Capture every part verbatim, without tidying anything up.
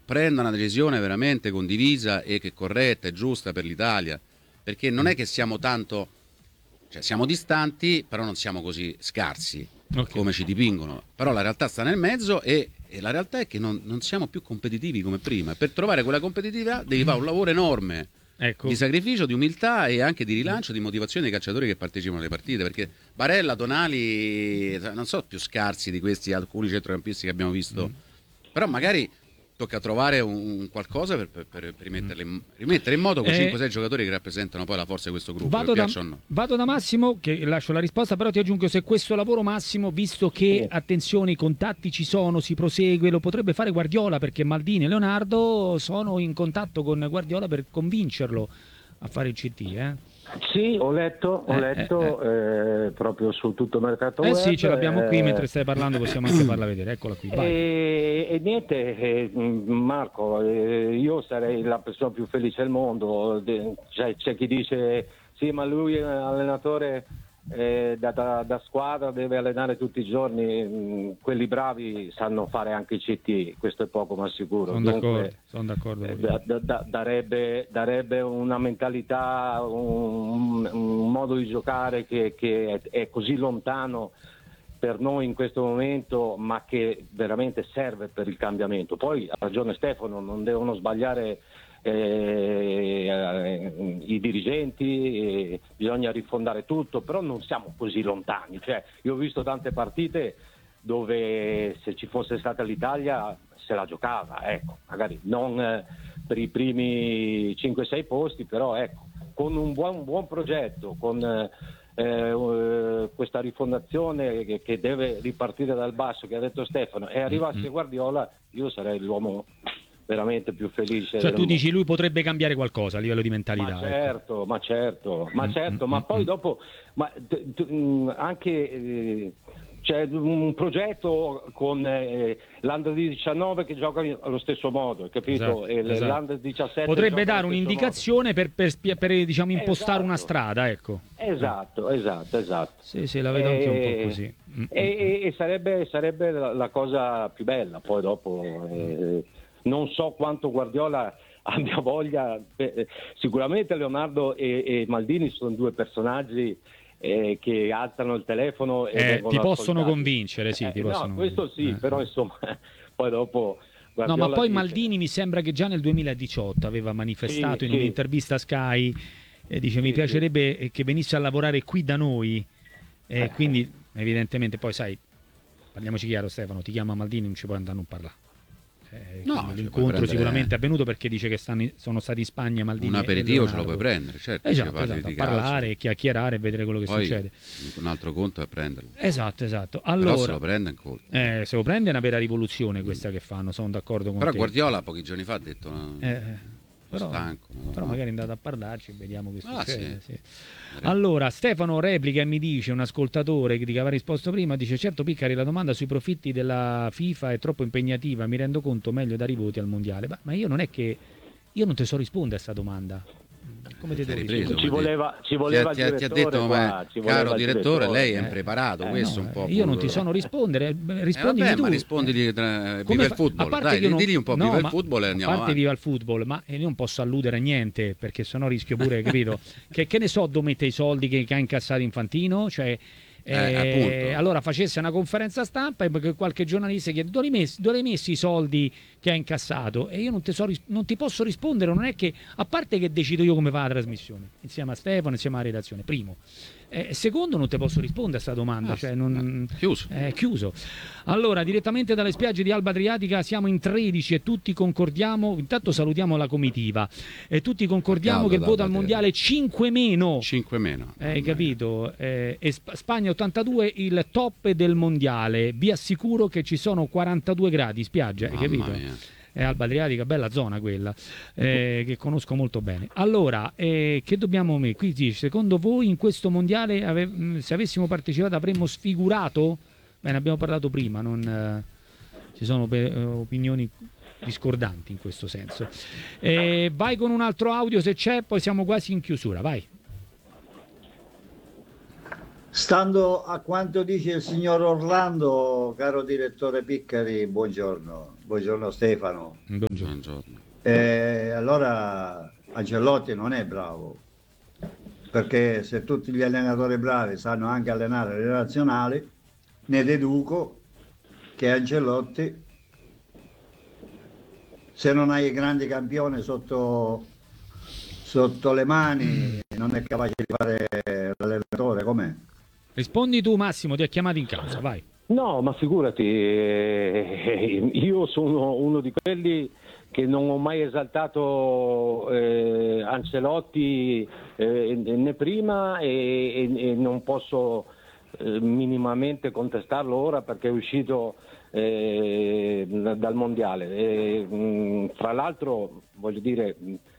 prenda una decisione veramente condivisa e che è corretta e giusta per l'Italia, perché non è che siamo tanto, cioè siamo distanti, però non siamo così scarsi okay. come ci dipingono, però la realtà sta nel mezzo e, e la realtà è che non, non siamo più competitivi come prima. Per trovare quella competitività devi fare un lavoro enorme, ecco. di sacrificio, di umiltà e anche di rilancio, di motivazione dei calciatori che partecipano alle partite, perché Barella, Tonali non sono più scarsi di questi alcuni centrocampisti che abbiamo visto, mm. però magari tocca trovare un, un qualcosa per, per, per rimetterle in, rimettere in moto quei eh, cinque sei giocatori che rappresentano poi la forza di questo gruppo. Vado, da, no. vado da Massimo, che lascio la risposta, però ti aggiungo, se questo lavoro, Massimo, visto che, oh. attenzione, i contatti ci sono, si prosegue, lo potrebbe fare Guardiola, perché Maldini e Leonardo sono in contatto con Guardiola per convincerlo a fare il C T, eh? Sì, ho letto, ho eh, letto eh, eh. Eh, proprio su tutto il mercato eh web. sì, ce l'abbiamo eh, qui, mentre stai parlando possiamo anche farla vedere, eccola qui, vai. E, e niente, eh, Marco, eh, io sarei la persona più felice del mondo. C'è, c'è chi dice sì, ma lui è allenatore eh, da, da, da squadra, deve allenare tutti i giorni. Quelli bravi sanno fare anche i C T, questo è poco ma sicuro. Sono d'accordo, sono d'accordo. Eh, da, da, darebbe, darebbe una mentalità, un, un modo di giocare che, che è, è così lontano per noi in questo momento, ma che veramente serve per il cambiamento. Poi ha ragione Stefano, non devono sbagliare eh, i dirigenti, eh, bisogna rifondare tutto, però non siamo così lontani. Cioè, io ho visto tante partite dove se ci fosse stata l'Italia se la giocava, ecco, magari non eh, per i primi cinque sei posti, però ecco, con un buon, un buon progetto, con eh, eh, questa rifondazione che, che deve ripartire dal basso, che ha detto Stefano, e arrivasse mm-hmm. Guardiola, io sarei l'uomo veramente più felice. Cioè tu dici mondo. Lui potrebbe cambiare qualcosa a livello di mentalità. Ma certo, ecco. ma certo, ma certo, mm-hmm. ma poi dopo ma, t- t- anche eh, c'è un progetto con eh, l'Under diciannove che gioca allo stesso modo, capito? Esatto, e esatto. L'Under diciassette potrebbe dare un'indicazione per, per, per diciamo impostare esatto. una strada, ecco. Esatto, esatto, esatto. Sì, sì, la vedo e, anche un po' così. E, e sarebbe, sarebbe la, la cosa più bella, poi dopo eh, non so quanto Guardiola abbia voglia, eh, sicuramente Leonardo e, e Maldini sono due personaggi Eh, che alzano il telefono e eh, ti possono ascoltati. convincere, sì, eh, ti no, possono... questo sì, eh. però insomma poi dopo Guardiola no, ma poi dice... Maldini mi sembra che già nel duemiladiciotto aveva manifestato sì, in sì. un'intervista a Sky e dice sì, mi piacerebbe sì. che venisse a lavorare qui da noi e eh. quindi evidentemente poi sai, parliamoci chiaro Stefano, ti chiama Maldini, non ci puoi andare a non parlare. Eh, no, l'incontro prendere... sicuramente è avvenuto perché dice che stanno, sono stati in Spagna Maldini, un aperitivo ce lo puoi prendere, certo, esatto, esatto, parlare, chiacchierare e vedere quello che poi, succede. Un altro conto è prenderlo. Esatto, esatto. Allora, però se lo prende in conto. Eh, se lo prende è una vera rivoluzione questa mm. che fanno, sono d'accordo con però te. Però Guardiola pochi giorni fa ha detto no, eh, però, stanco. No, però no. magari è andato a parlarci, vediamo che ah, succede. Sì. Sì. Allora, Stefano replica e mi dice, un ascoltatore che aveva risposto prima, dice certo Piccari, la domanda sui profitti della FIFA è troppo impegnativa, mi rendo conto, meglio dare i voti al mondiale. Ma, ma io non è che, io non te so rispondere a questa domanda. Come ti devo ripreso, ci voleva, ci voleva ti, ti ha detto qua, ma, caro direttore, direttore, lei è eh, impreparato, eh, questo no, un po'. Io non ti sono rispondere, rispondi eh, vabbè, tu. ma rispondili tra, viva il football, dai, non, digli un po' no, viva il football e andiamo a parte avanti. Viva il football, ma io non posso alludere a niente, perché sennò rischio pure, capito? Che, che ne so dove mette i soldi che, che ha incassato Infantino, cioè... Eh, eh, allora facesse una conferenza stampa e perché qualche giornalista chiede dove hai messi, dove hai messi i soldi che ha incassato e io non ti, so, non ti posso rispondere, non è che, a parte che decido io come va la trasmissione insieme a Stefano, insieme alla redazione, primo, eh, secondo non ti posso rispondere a questa domanda, ah, cioè non, chiuso. Eh, chiuso. Allora, direttamente dalle spiagge di Alba Adriatica siamo in tredici e tutti concordiamo, intanto salutiamo la comitiva e tutti concordiamo caldo, che il voto al mondiale cinque meno cinque meno hai eh, capito? Eh, e Spagna ottantadue il top del mondiale, vi assicuro che ci sono quarantadue gradi spiaggia, hai capito? Mia. È Alba Adriatica, bella zona quella, eh, che conosco molto bene. Allora, eh, che dobbiamo mettere? Qui dice, secondo voi in questo mondiale ave- se avessimo partecipato avremmo sfigurato? Beh, ne abbiamo parlato prima, non, eh, ci sono pe- opinioni discordanti in questo senso. Eh, vai con un altro audio se c'è, poi siamo quasi in chiusura, vai. Stando a quanto dice il signor Orlando, caro direttore Piccari, buongiorno. Buongiorno Stefano. Buongiorno. Buongiorno. Eh, allora Ancelotti non è bravo, perché se tutti gli allenatori bravi sanno anche allenare le nazionali, ne deduco che Ancelotti, se non hai i grandi campioni sotto, sotto le mani, non è capace di fare l'allenatore. Com'è? Rispondi tu, Massimo, ti ha chiamato in causa, vai. No, ma figurati, eh, io sono uno di quelli che non ho mai esaltato eh, Ancelotti eh, né prima e, e, e non posso eh, minimamente contestarlo ora perché è uscito eh, dal mondiale. E, mh, fra l'altro, voglio dire,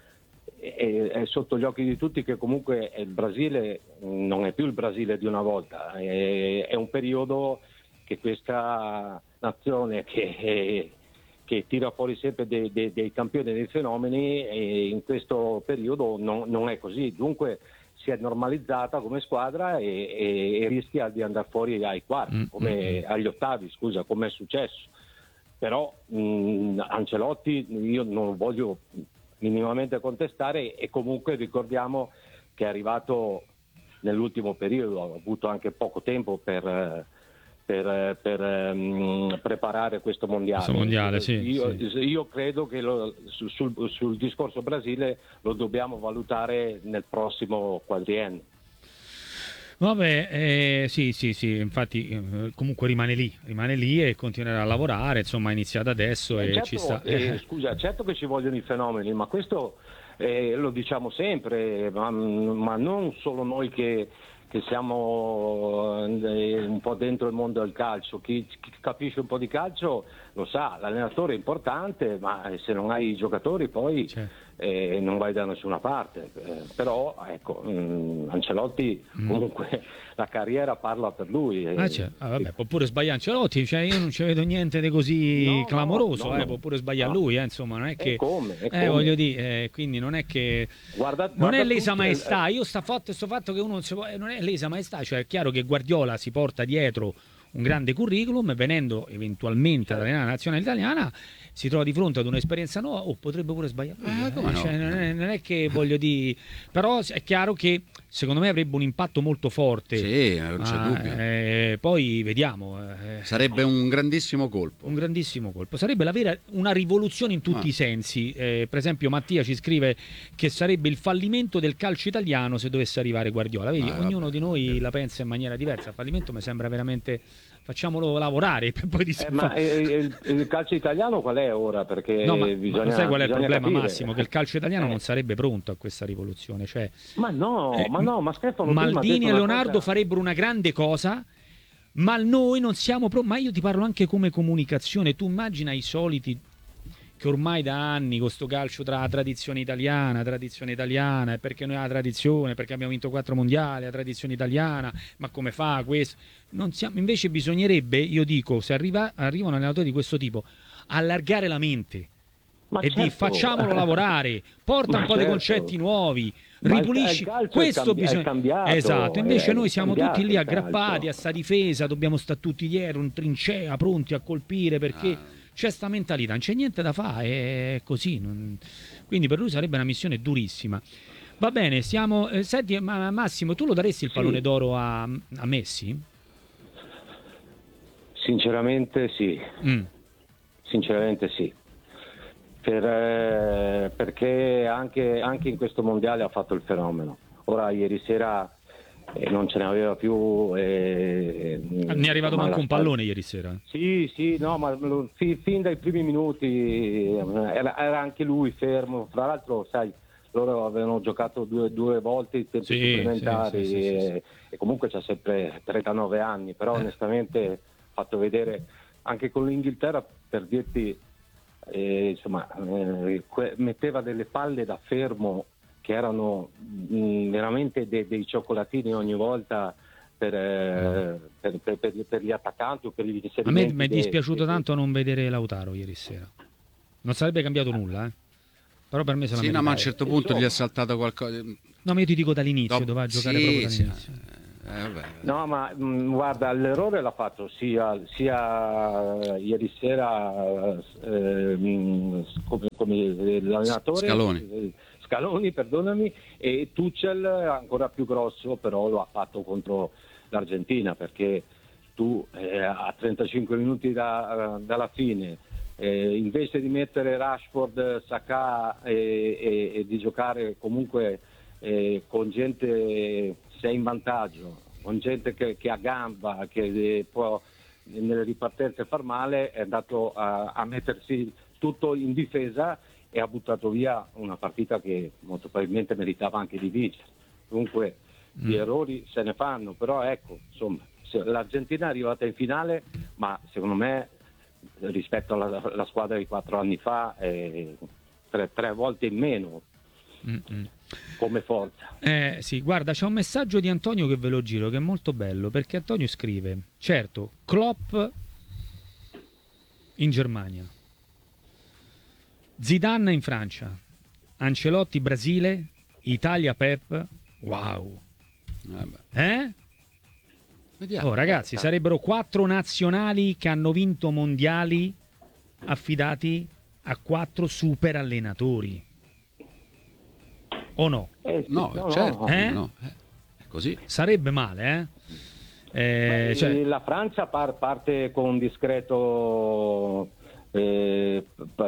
è, è sotto gli occhi di tutti che comunque il Brasile non è più il Brasile di una volta, è, è un periodo che questa nazione che, che tira fuori sempre dei, dei, dei campioni e dei fenomeni, e in questo periodo non, non è così, dunque si è normalizzata come squadra e, e, e rischia di andare fuori ai quarti, come, agli ottavi, scusa, come è successo. Però mh, Ancelotti io non voglio minimamente contestare, e comunque ricordiamo che è arrivato nell'ultimo periodo, ha avuto anche poco tempo per... per, per um, preparare questo mondiale. Questo mondiale sì, io, sì. io credo che lo, sul, sul discorso Brasile lo dobbiamo valutare nel prossimo quadriennio. Vabbè, eh, sì, sì, sì, infatti eh, comunque rimane lì, rimane lì e continuerà a lavorare, insomma, ha iniziato adesso eh, e certo, ci sta. Eh, scusa, certo che ci vogliono i fenomeni, ma questo eh, lo diciamo sempre, ma, ma non solo noi che che siamo un po' dentro il mondo del calcio, chi, chi capisce un po' di calcio lo sa, l'allenatore è importante, ma se non hai i giocatori poi certo. eh, non vai da nessuna parte, eh, però ecco, mh, Ancelotti mm. comunque la carriera parla per lui. Ah, cioè, ah, vabbè, può pure sbagliare Ancelotti, cioè io non ci vedo niente di così no, clamoroso, no, no, eh, può pure sbagliare no. lui, eh, insomma, non è che... È come, è come. Eh, voglio dire, eh, quindi non è che... Guarda, non guarda è lesa tutte, maestà, eh. io sta fatto, sto fatto che uno non si può... non è lesa maestà, cioè è chiaro che Guardiola si porta dietro un grande curriculum, venendo eventualmente ad allenare la nazionale italiana si trova di fronte ad un'esperienza nuova o potrebbe pure sbagliare. Eh, come eh, no? cioè, non, è, non è che voglio dire, però è chiaro che secondo me avrebbe un impatto molto forte. Sì, non c'è ah, dubbio. Eh, poi vediamo. Eh, Sarebbe un grandissimo colpo. Un grandissimo colpo. Sarebbe la vera una rivoluzione in tutti ah. i sensi. Eh, per esempio Mattia ci scrive che sarebbe il fallimento del calcio italiano se dovesse arrivare Guardiola. Vedi, ah, ognuno vabbè. di noi la pensa in maniera diversa. Il fallimento mi sembra veramente... Facciamolo lavorare per poi di eh, ma il, il calcio italiano qual è ora? Perché no, ma, bisogna, ma sai qual è il problema capire. Massimo? Che il calcio italiano eh. non sarebbe pronto a questa rivoluzione, cioè, ma no, eh, ma no, ma Stefano Maldini e Leonardo cosa... farebbero una grande cosa, ma noi non siamo pronti. Ma io ti parlo anche come comunicazione, tu immagina i soliti che ormai da anni con sto calcio tra tradizione italiana, tradizione italiana, perché noi abbiamo la tradizione, perché abbiamo vinto quattro mondiali, la tradizione italiana, ma come fa questo? Non siamo, invece bisognerebbe, io dico, se arriva, arrivano allenatori di questo tipo, allargare la mente ma e certo. di facciamolo lavorare, porta ma un po' certo. di concetti nuovi, ripulisci, questo bisogna... cambiato, esatto, invece è, noi siamo tutti lì aggrappati calcio. a sta difesa, dobbiamo stare tutti dietro, in trincea, pronti a colpire perché... Ah. C'è sta mentalità, non c'è niente da fare, è così. Non... Quindi per lui sarebbe una missione durissima. Va bene, siamo. Eh, senti, ma, Massimo, tu lo daresti il pallone sì. d'oro a, a Messi? Sinceramente sì. Mm. Sinceramente sì. Per, eh, perché anche, anche in questo mondiale ha fatto il fenomeno. Ora, ieri sera. E non ce ne aveva più. Eh, ne è arrivato manco un pallone ieri sera. Sì, sì, no, ma fin, fin dai primi minuti era, era anche lui fermo. Fra l'altro, sai, loro avevano giocato due, due volte i tempi sì, supplementari sì, sì, e, sì, sì. e comunque c'ha sempre trentanove anni, però eh. onestamente ha fatto vedere anche con l'Inghilterra, per dirti, eh, insomma, eh, metteva delle palle da fermo che erano mh, veramente de- dei cioccolatini ogni volta per, eh, per, per, per, per gli attaccanti o per gli inserimenti. A me mi è dispiaciuto de- tanto non vedere Lautaro ieri sera. Non sarebbe cambiato nulla, eh? Però per me se la sì, no, ma a un certo punto Insomma. gli è saltato qualcosa. No, ma io ti dico dall'inizio, Dopo... doveva giocare sì, proprio sì. dall'inizio. Eh, no, ma mh, guarda, l'errore l'ha fatto sia, sia ieri sera eh, mh, come, come l'allenatore Scaloni. Eh, Scaloni, perdonami, e Tuchel ancora più grosso, però lo ha fatto contro l'Argentina, perché tu eh, a trentacinque minuti da, dalla fine, eh, invece di mettere Rashford, Saka e, e, e di giocare comunque eh, con gente, sei in vantaggio, con gente che, che ha gamba, che può nelle ripartenze far male, è andato a, a mettersi tutto in difesa e ha buttato via una partita che molto probabilmente meritava anche di vincere. Comunque mm. gli errori se ne fanno, però ecco, insomma, l'Argentina è arrivata in finale, ma secondo me rispetto alla, alla squadra di quattro anni fa è tre, tre volte in meno Mm-mm. come forza. Eh sì, guarda, c'è un messaggio di Antonio che ve lo giro, che è molto bello, perché Antonio scrive: certo, Klopp in Germania, Zidane in Francia, Ancelotti Brasile, Italia Pep. Wow. Eh? Oh, ragazzi, sarebbero quattro nazionali che hanno vinto mondiali affidati a quattro super allenatori. O no? Eh, sì, no, no, certo, eh? no, eh, è così. Sarebbe male, eh? eh cioè... La Francia par- parte con un discreto eh,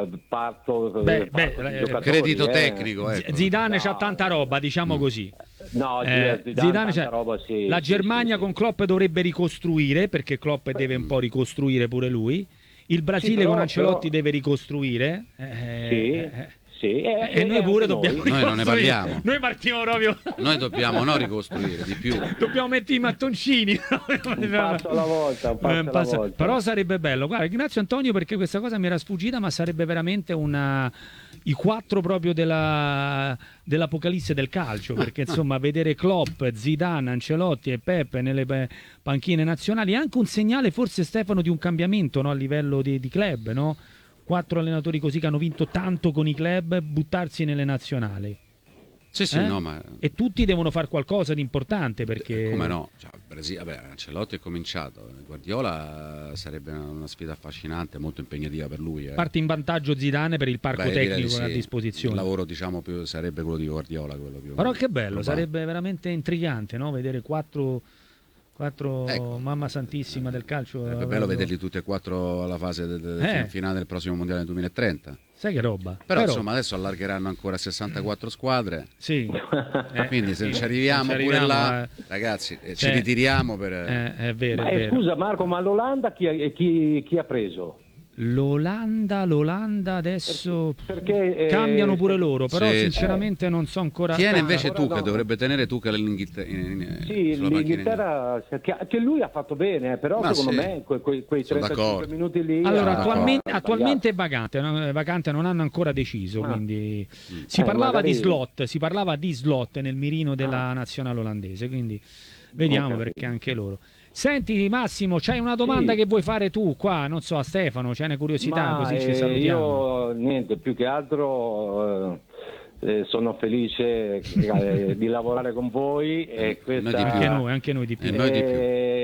parto, beh, parto beh, di credito eh. tecnico. Ecco. Zidane no, c'ha tanta roba, diciamo mm. così. No, eh, Zidane, Zidane tanta roba, sì, la sì, Germania sì, con Klopp dovrebbe ricostruire, perché Klopp deve un po' ricostruire pure lui. Il Brasile sì, però, con Ancelotti però... deve ricostruire. Eh, sì. eh, Sì, e, e noi pure dobbiamo noi. noi non ne parliamo. Noi partiamo proprio. Noi dobbiamo no ricostruire di più. Dobbiamo mettere i mattoncini. Un passo alla volta, un passo alla passo... volta. Però sarebbe bello. Guarda, ringrazio Antonio perché questa cosa mi era sfuggita, ma sarebbe veramente una i quattro proprio della dell'apocalisse del calcio, perché insomma vedere Klopp, Zidane, Ancelotti e Pepe nelle panchine nazionali è anche un segnale, forse Stefano, di un cambiamento, no? A livello di, di club, no? Quattro allenatori così che hanno vinto tanto con i club, buttarsi nelle nazionali. Sì, sì, eh? no, ma... E tutti devono fare qualcosa di importante, perché... Come no? Cioè, Brasile, vabbè, Ancelotti è cominciato. Guardiola sarebbe una sfida affascinante, molto impegnativa per lui. Eh. Parte in vantaggio Zidane per il parco Beh, tecnico sì. a disposizione. Il lavoro, diciamo, più, sarebbe quello di Guardiola. Quello più Però che bello, probabile. Sarebbe veramente intrigante, no? Vedere quattro... Quattro, ecco. Mamma santissima del calcio. È bello vederli tutti e quattro alla fase del de, eh. finale del prossimo mondiale del duemilatrenta. Sai che roba? Però, Però insomma adesso allargheranno ancora a sessantaquattro squadre. Sì. Eh, quindi se ci arriviamo, ci arriviamo pure là, eh. ragazzi, eh, ci ritiriamo per... Eh, è vero, ma, è vero. Scusa Marco, ma l'Olanda chi, chi, chi ha preso? L'Olanda, l'Olanda adesso perché, cambiano eh, pure loro, però sì, sinceramente eh. non so ancora. Tiene invece ancora Tuchel, no. dovrebbe tenere Tuchel l'Inghilterra. Sì, l'Inghilterra, che, che lui ha fatto bene, però ma secondo sì. me que, que, quei trentacinque minuti lì. Allora, ah, attualmente, attualmente è vacante, è vacante, non hanno ancora deciso. Ah. Quindi mm. si eh, parlava magari... di slot, si parlava di slot nel mirino della ah. nazionale olandese, quindi vediamo perché anche loro. Senti Massimo, c'hai una domanda sì. che vuoi fare tu qua, non so, a Stefano, c'è una curiosità, ma, così eh, ci salutiamo. Io niente, più che altro eh, sono felice eh, di lavorare con voi e questa, noi anche noi, anche noi di più. Eh, noi di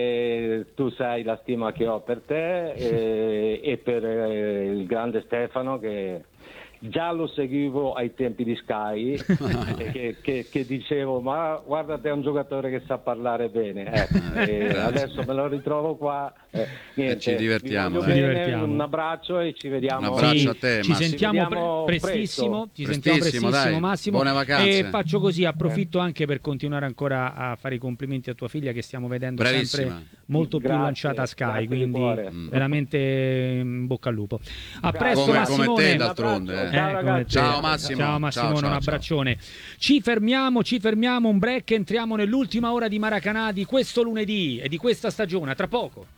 più. Tu sai la stima che ho per te eh, e per eh, il grande Stefano, che già lo seguivo ai tempi di Sky che, che, che dicevo ma guarda, è un giocatore che sa parlare bene, eh, e adesso me lo ritrovo qua, eh, niente, e ci divertiamo, bene, ci divertiamo. Un abbraccio e ci vediamo. Un abbraccio sì, a te, ci sentiamo, ci sentiamo pre- prestissimo, ci sentiamo prestissimo dai. Massimo. Buone vacanze. E faccio così, approfitto anche per continuare ancora a fare i complimenti a tua figlia, che stiamo vedendo Bravissima. sempre molto grazie, più lanciata a Sky, quindi mm. veramente in bocca al lupo. A grazie. presto come, Massimone. come te d'altronde. Eh, ciao, ragazzi. Ciao Massimo. Ciao Massimone, ciao, ciao, un abbraccione. Ci fermiamo, ci fermiamo, un break, entriamo nell'ultima ora di Maracanà di questo lunedì e di questa stagione, tra poco.